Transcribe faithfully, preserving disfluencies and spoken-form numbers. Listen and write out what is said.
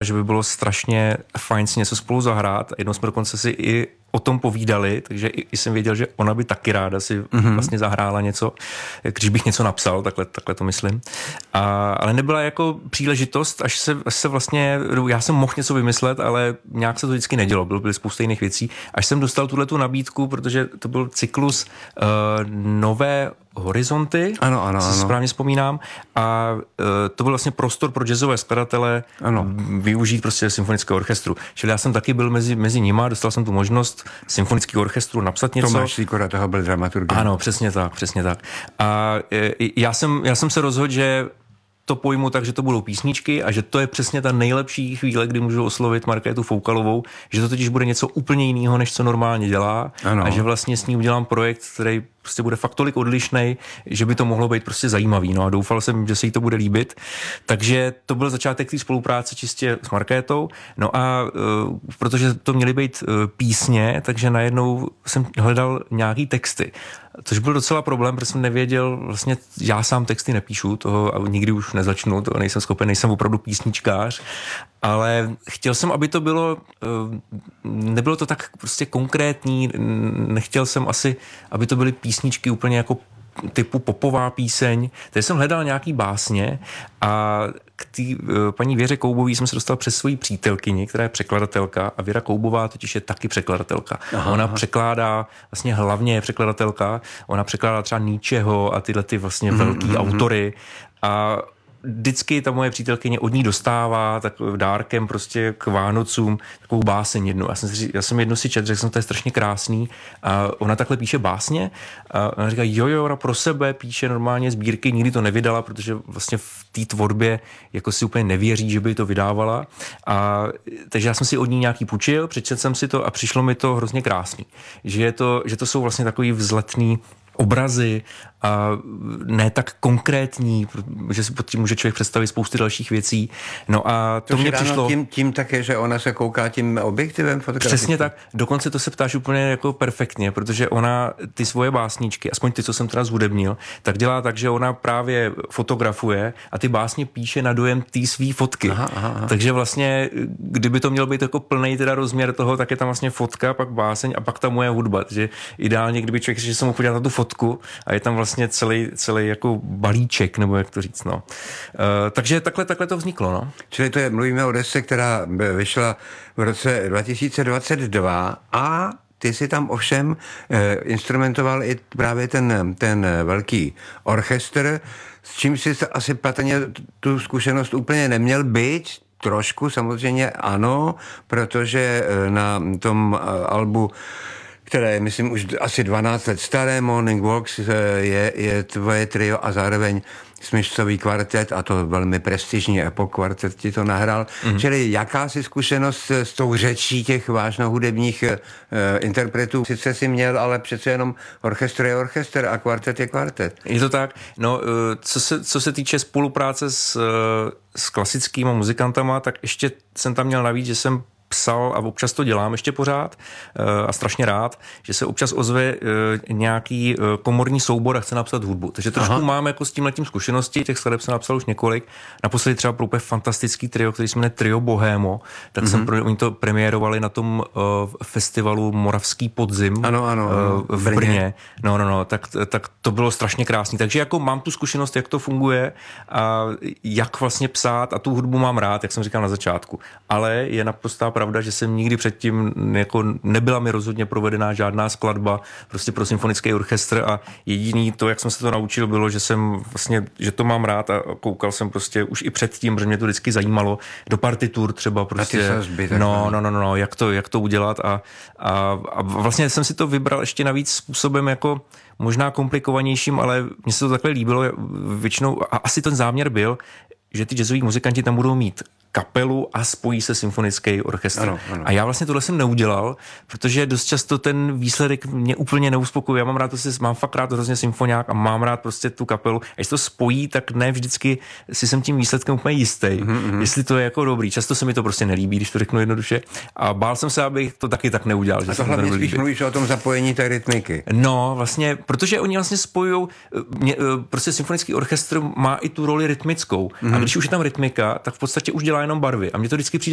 že by bylo strašně fajn si něco spolu zahrát. Jednou jsme dokonce si i o tom povídali, takže i, i jsem věděl, že ona by taky ráda si mm-hmm. vlastně zahrála něco, když bych něco napsal, takhle, takhle to myslím. A, ale nebyla jako příležitost, až se, až se vlastně, já jsem mohl něco vymyslet, ale nějak se to vždycky nedělo, byly, byly spousta jiných věcí. Až jsem dostal tuhletu nabídku, protože to byl cyklus uh, Nové horizonty, ano, ano, si ano. správně vzpomínám, a uh, to byl vlastně prostor pro jazzové skladatele ano. využít prostě symfonického orchestru. Čili já jsem taky byl mezi, mezi nima, dostal jsem tu možnost symfonického orchestru napsat něco. Tomáš Sýkora, toho byl dramaturg. Ano, přesně tak, přesně tak. A uh, já jsem, já jsem se rozhodl, že to pojmu tak, že to budou písničky a že to je přesně ta nejlepší chvíle, kdy můžu oslovit Markétu Foukalovou, že to totiž bude něco úplně jiného, než co normálně dělá ano. a že vlastně s ní udělám projekt, který prostě bude fakt tolik odlišnej, že by to mohlo být prostě zajímavý. No a doufal jsem, že se jí to bude líbit. Takže to byl začátek té spolupráce čistě s Markétou. No a uh, protože to měly být uh, písně, takže najednou jsem hledal nějaký texty. Což byl docela problém, protože jsem nevěděl, vlastně já sám texty nepíšu, toho a nikdy už nezačnu, to nejsem schopen, nejsem opravdu písničkář, ale chtěl jsem, aby to bylo, nebylo to tak prostě konkrétní, nechtěl jsem asi, aby to byly písničky úplně jako typu popová píseň, takže jsem hledal nějaký básně a k té paní Věře Koubový jsem se dostal přes svoji přítelkyni, která je překladatelka a Věra Koubová totiž je taky překladatelka. Aha, ona aha. překládá, vlastně hlavně je překladatelka, ona překládá třeba Nietzscheho a tyhle ty vlastně mm, velký mm, autory a vždycky ta moje přítelkyně od ní dostává takovým dárkem prostě k Vánocům takovou báseň jednu. Já jsem, si, já jsem jednu si četl, řekl jsem, to je strašně krásný. A ona takhle píše básně a ona říká, jo, jo, ona pro sebe píše normálně sbírky, nikdy to nevydala, protože vlastně v té tvorbě jako si úplně nevěří, že by to vydávala. A, takže já jsem si od ní nějaký půjčil, přečetl jsem si to a přišlo mi to hrozně krásný. Že, je to, že to jsou vlastně takový vzletný obrazy a ne tak konkrétní, že si pod tím může člověk představit spousty dalších věcí. No a to, to mě přišlo... Tím, tím také, že ona se kouká tím objektivem fotografickým. Přesně tak. Dokonce to se ptáš úplně jako perfektně, protože ona ty svoje básničky, aspoň ty, co jsem teda zhudebnil, tak dělá tak, že ona právě fotografuje a ty básně píše na dojem té svý fotky. Aha, aha, aha. Takže vlastně, kdyby to mělo být jako plný teda rozměr toho, tak je tam vlastně fotka, pak báseň a pak ta moje hudba. Takže ideálně, kdyby člověk že se mohl podívat na tu fotku a je tam vlastně celý, celý jako balíček, nebo jak to říct, no. Uh, takže takhle, takhle to vzniklo, no. Čili to je, mluvíme o desce, která vyšla v roce dva tisíce dvacet dva a ty si tam ovšem eh, instrumentoval i právě ten, ten velký orchestr, s čím si asi patrně tu zkušenost úplně neměl, byť trošku samozřejmě ano, protože na tom albu, které je, myslím, už asi dvanáct let staré, Morning Walks, je, je tvoje trio a zároveň smyčcový kvartet, a to velmi prestižní Epoch kvartet ti to nahrál. Mm-hmm. Čili jakási zkušenost s tou řečí těch vážnohudebních uh, interpretů sice si měl, ale přece jenom orchestr je orchestr a kvartet je kvartet. Je to tak. No, co se, co se týče spolupráce s, s klasickýma muzikantama, tak ještě jsem tam měl navíc, že jsem psal a občas to dělám ještě pořád a strašně rád, že se občas ozve nějaký komorní soubor a chce napsat hudbu. Takže trošku Aha. mám jako s tímhletím zkušenosti, těch skladeb jsem napsal už několik. Naposledy třeba pro úplně fantastický trio, který se jmenuje Trio Bohémo, tak mm-hmm. jsem pro, oni to premiérovali na tom uh, festivalu Moravský podzim ano, ano, ano. Uh, v Brně. Brně. No, no, no, tak, tak to bylo strašně krásný. Takže jako mám tu zkušenost, jak to funguje a jak vlastně psát a tu hudbu mám rád, jak jsem říkal na začátku. Ale je naprostá pravda, že jsem nikdy předtím jako nebyla mi rozhodně provedená žádná skladba prostě pro symfonický orchestr a jediný to, jak jsem se to naučil, bylo, že jsem vlastně, že to mám rád a koukal jsem prostě už i předtím, protože mě to vždycky zajímalo, do partitur třeba prostě. Zbyt, no, no, no, no, jak to, jak to udělat a, a, a vlastně jsem si to vybral ještě navíc způsobem jako možná komplikovanějším, ale mně se to takhle líbilo většinou a asi ten záměr byl, že ty jazzoví muzikanti tam budou mít kapelu a spojí se symfonický orchestr. Ano, ano. A já vlastně tohle jsem neudělal, protože dost často ten výsledek mě úplně neuspokojuje. Já mám rád, to si, mám fakt rád hrozně symfoniák a mám rád prostě tu kapelu. A jestli to spojí, tak ne vždycky si jsem tím výsledkem úplně jistý. Mm-hmm. Jestli to je jako dobrý. Často se mi to prostě nelíbí, když to řeknu jednoduše. A bál jsem se, abych to taky tak neudělal. Že a to hlavně spíš mluvíš o tom zapojení té rytmiky. No, vlastně, protože oni vlastně spojujou, mě, prostě symfonický orchestr má i tu roli rytmickou. Mm-hmm. A když už je tam rytmika, tak v podstatě už dělá jenom barvy. A mně to vždycky přijde